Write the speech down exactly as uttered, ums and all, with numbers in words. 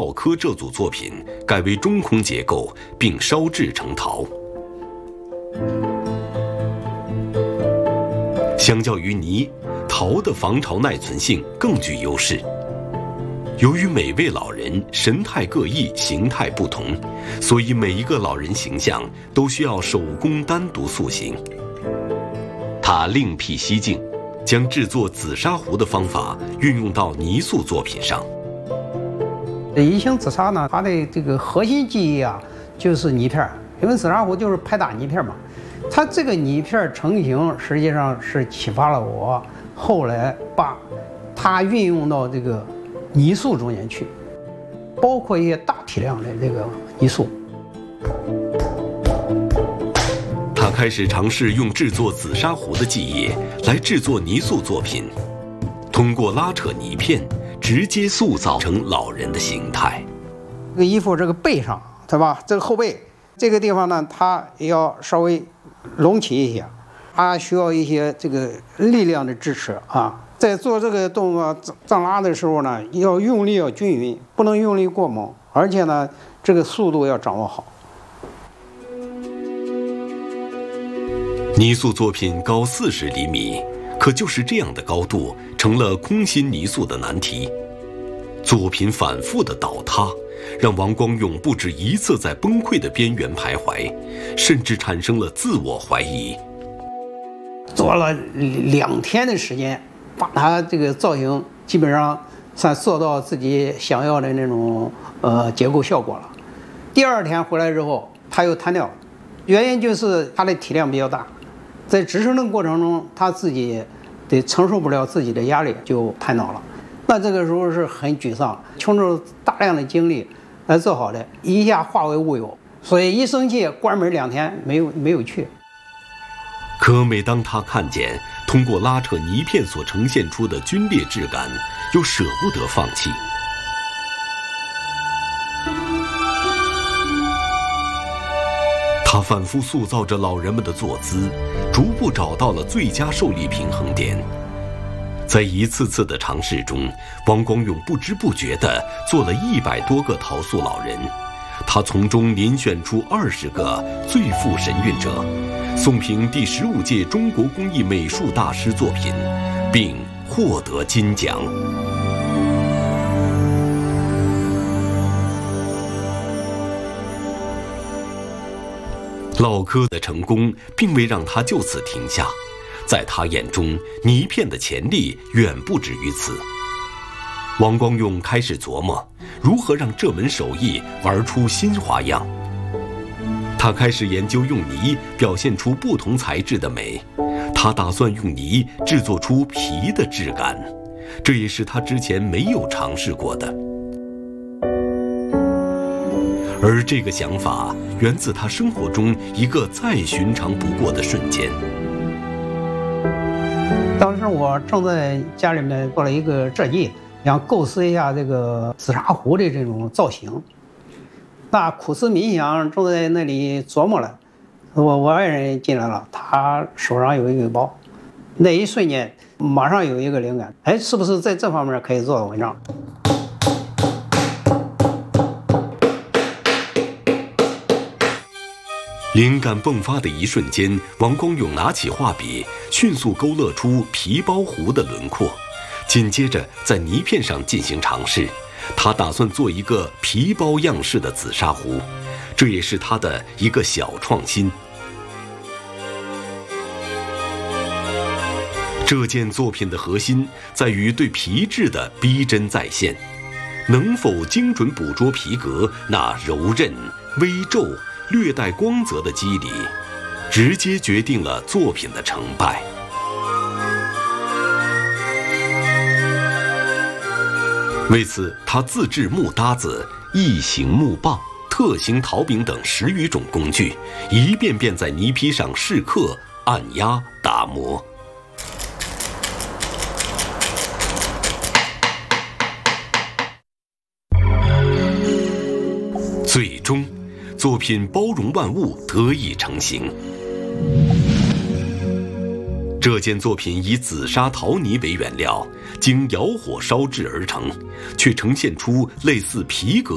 老柯这组作品改为中空结构，并烧制成陶。相较于泥，陶的防潮耐存性更具优势。由于每位老人神态各异、形态不同，所以每一个老人形象都需要手工单独塑形。他另辟蹊径，将制作紫砂壶的方法运用到泥塑作品上。 宜兴紫砂呢，它的这个核心技艺啊，就是泥片，因为紫砂壶就是拍打泥片嘛。它这个泥片成型，实际上是启发了我，后来把它运用到这个泥塑中间去，包括一些大体量的这个泥塑。 他开始尝试用制作紫砂壶的技艺来制作泥塑作品，通过拉扯泥片，直接塑造成老人的形态。 这个衣服这个背上，对吧？这个后背这个地方呢，它要稍微隆起一些，它需要一些这个力量的支持啊。在做这个动作藏拉的时候呢，要用力要均匀，不能用力过猛，而且呢，这个速度要掌握好。 泥塑作品高四十厘米，可就是这样的高度，成了空心泥塑的难题。作品反复的倒塌，让王光勇不止一次在崩溃的边缘徘徊，甚至产生了自我怀疑。 做了两天的时间，把它这个造型基本上算做到自己想要的那种呃结构效果了。第二天回来之后，它又瘫掉了，原因就是它的体量比较大，在支撑的过程中，他自己得承受不了自己的压力，就瘫倒了。那这个时候是很沮丧，倾注大量的精力来做好的，一下化为乌有，所以一生气关门两天没有没有去。 可每当他看见通过拉扯泥片所呈现出的皲裂质感，又舍不得放弃。他反复塑造着老人们的坐姿，逐步找到了最佳受力平衡点。在一次次的尝试中，王光勇不知不觉地做了一百多个陶塑老人。他从中遴选出二十个最富神韵者，送评第十五届中国工艺美术大师作品，并获得金奖。老柯的成功并未让他就此停下，在他眼中，泥片的潜力远不止于此。王光勇开始琢磨如何让这门手艺玩出新花样。他开始研究用泥表现出不同材质的美，他打算用泥制作出皮的质感，这也是他之前没有尝试过的。而这个想法源自他生活中一个再寻常不过的瞬间。 当时我正在家里面做了一个设计，想构思一下这个紫砂壶的这种造型。那苦思冥想，正在那里琢磨了，我我爱人进来了，他手上有一个包，那一瞬间马上有一个灵感，哎，是不是在这方面可以做文章？ 灵感迸发的一瞬间，王光勇拿起画笔，迅速勾勒出皮包壶的轮廓，紧接着在泥片上进行尝试。他打算做一个皮包样式的紫砂壶，这也是他的一个小创新。这件作品的核心在于对皮质的逼真再现，能否精准捕捉皮革那柔韧、微皱、略带光泽的肌理，直接决定了作品的成败。为此，他自制木搭子、异形木棒、特型陶柄等十余种工具，一遍遍在泥坯上试刻、按压、打磨。最终，作品包容万物，得以成型。这件作品以紫砂陶泥为原料，经窑火烧制而成，却呈现出类似皮革